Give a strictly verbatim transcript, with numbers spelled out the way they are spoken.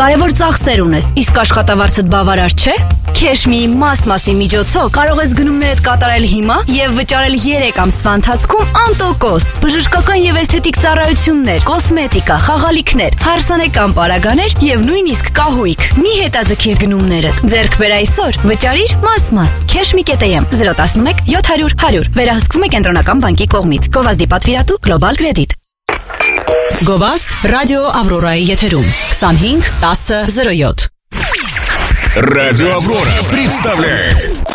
Կարևոր ծախսեր ունես, իսկ աշխատավարձդ բավարար չէ։ Քեշմիի մաս-մասի միջոցով կարող ես գնումներդ կատարել հիմա եւ վճարել երեք ամսվա ընթացքում անտոկոս։ Բժշկական եւ էսթետիկ ծառայություններ, կոսմետիկա, խաղալիքներ, հարսանեկան պարագաներ եւ նույնիսկ կահույք։ Մի հետաձգիր գնումներդ։ Ձեռք բեր այսօր, վճարիր մաս-մաս։ Քեշմի.am zero one one seven hundred one hundred վերահսկվում է կենտրոնական բանկի կողմից։ Գովազդի պատվիրատու Global Credit։ Գովազդ ռադիո Ավրորայի եթերում twenty-five ten zero seven Радио Аврора представляет